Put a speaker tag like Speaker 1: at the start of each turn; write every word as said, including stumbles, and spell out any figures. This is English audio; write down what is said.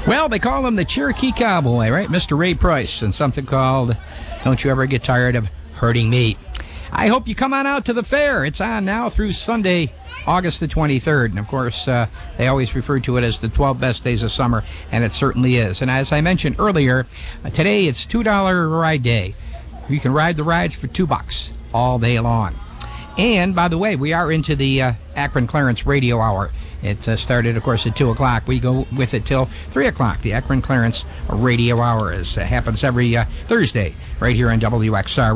Speaker 1: Well, they call him the Cherokee Cowboy, right? Mister Ray Price, and something called Don't You Ever Get Tired of Hurting Me. I hope you come on out to the fair. It's on now through Sunday, August the twenty-third. And, of course, uh, they always refer to it as the twelve best days of summer, and it certainly is. And as I mentioned earlier, uh, today it's two dollars ride day. You can ride the rides for two bucks all day long. And, by the way, we are into the uh, Akron Clarence Radio Hour. It uh, started, of course, at two o'clock. We go with it till three o'clock. The Akron Clarence Radio Hour is, uh, happens every uh, Thursday right here on W X R.